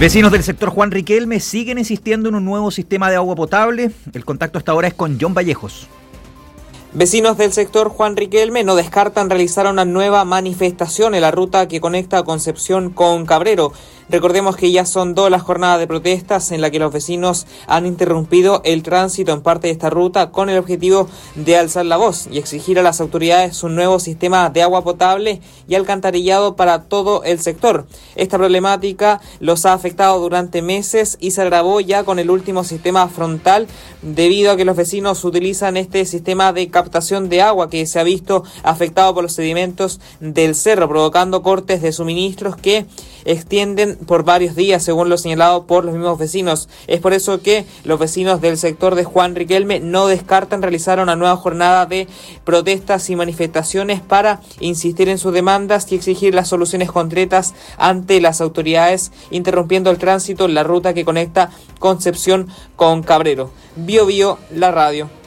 Vecinos del sector Juan Riquelme siguen insistiendo en un nuevo sistema de agua potable. El contacto hasta ahora es con John Vallejos. Vecinos del sector Juan Riquelme no descartan realizar una nueva manifestación en la ruta que conecta Concepción con Cabrero. Recordemos que ya son 2 las jornadas de protestas en las que los vecinos han interrumpido el tránsito en parte de esta ruta con el objetivo de alzar la voz y exigir a las autoridades un nuevo sistema de agua potable y alcantarillado para todo el sector. Esta problemática los ha afectado durante meses y se agravó ya con el último sistema frontal debido a que los vecinos utilizan este sistema de captación de agua que se ha visto afectado por los sedimentos del cerro, provocando cortes de suministros que extienden por varios días, según lo señalado por los mismos vecinos. Es por eso que los vecinos del sector de Juan Riquelme no descartan realizar una nueva jornada de protestas y manifestaciones para insistir en sus demandas y exigir las soluciones concretas ante las autoridades, interrumpiendo el tránsito en la ruta que conecta Concepción con Cabrero. Bio, la radio.